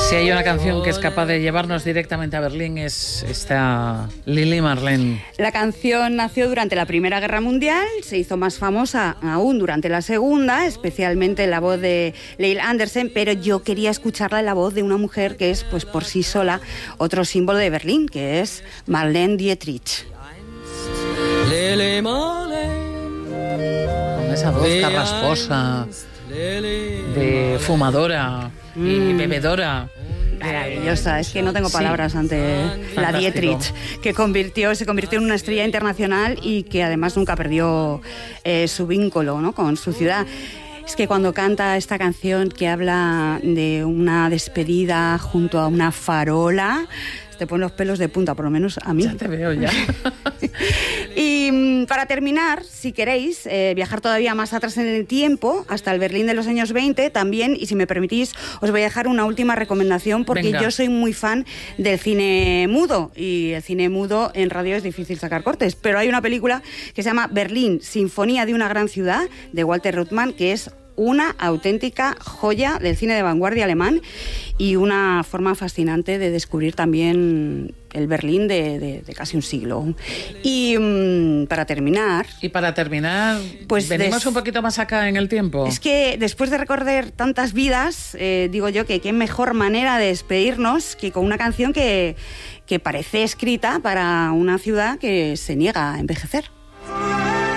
Si hay una canción que es capaz de llevarnos directamente a Berlín es esta Lili Marleen. La canción nació durante la Primera Guerra Mundial, se hizo más famosa aún durante la Segunda, especialmente la voz de Leil Andersen, pero yo quería escucharla en la voz de una mujer que es, pues por sí sola, otro símbolo de Berlín, que es Marlene Dietrich. Con esa voz carrasposa, de fumadora y bebedora. Maravillosa, es que no tengo palabras ante la Dietrich, que se convirtió en una estrella internacional y que además nunca perdió su vínculo, ¿no?, con su ciudad. Es que cuando canta esta canción que habla de una despedida junto a una farola, te pone los pelos de punta, por lo menos a mí. Ya te veo ya. Y para terminar, si queréis viajar todavía más atrás en el tiempo, hasta el Berlín de los años 20 también, y si me permitís, os voy a dejar una última recomendación, porque Venga. yo soy muy fan del cine mudo, y el cine mudo en radio es difícil sacar cortes, pero hay una película que se llama Berlín, Sinfonía de una gran ciudad, de Walter Ruttmann, que es una auténtica joya del cine de vanguardia alemán y una forma fascinante de descubrir también el Berlín de casi un siglo. Y para terminar... pues venimos un poquito más acá en el tiempo. Es que después de recorrer tantas vidas, digo yo que qué mejor manera de despedirnos que con una canción que parece escrita para una ciudad que se niega a envejecer.